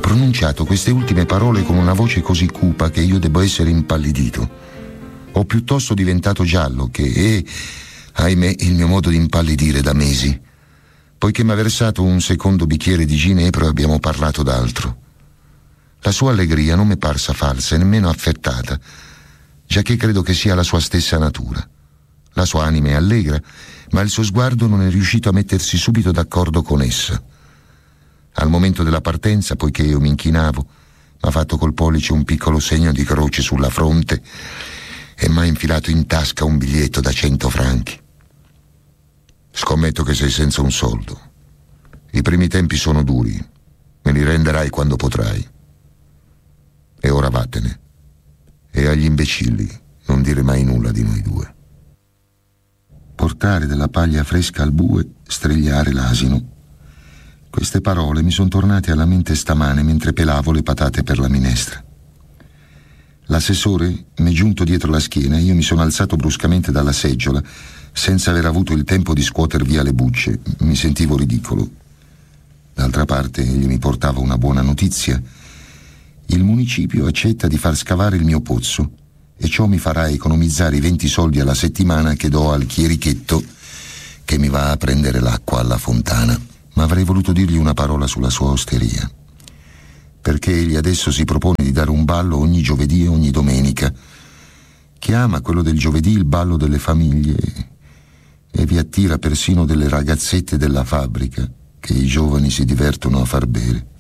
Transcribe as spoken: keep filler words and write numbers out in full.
pronunciato queste ultime parole con una voce così cupa che io debbo essere impallidito. Ho piuttosto diventato giallo che è, ahimè, il mio modo di impallidire da mesi, poiché mi ha versato un secondo bicchiere di ginepro e abbiamo parlato d'altro. La sua allegria non mi è parsa falsa e nemmeno affettata, giacché credo che sia la sua stessa natura. La sua anima è allegra, ma il suo sguardo non è riuscito a mettersi subito d'accordo con essa. Al momento della partenza, poiché io mi inchinavo, mi ha fatto col pollice un piccolo segno di croce sulla fronte e mi ha infilato in tasca un biglietto da cento franchi. Scommetto che sei senza un soldo. I primi tempi sono duri, me li renderai quando potrai. E ora vattene. E agli imbecilli non dire mai nulla di noi due. Portare della paglia fresca al bue, strigliare l'asino. Queste parole mi sono tornate alla mente stamane mentre pelavo le patate per la minestra. L'assessore mi è giunto dietro la schiena e io mi sono alzato bruscamente dalla seggiola senza aver avuto il tempo di scuoter via le bucce. Mi sentivo ridicolo. D'altra parte egli mi portava una buona notizia. Il municipio accetta di far scavare il mio pozzo e ciò mi farà economizzare i venti soldi alla settimana che do al chierichetto che mi va a prendere l'acqua alla fontana. Ma avrei voluto dirgli una parola sulla sua osteria, perché egli adesso si propone di dare un ballo ogni giovedì e ogni domenica. Chiama quello del giovedì il ballo delle famiglie e vi attira persino delle ragazzette della fabbrica che i giovani si divertono a far bere.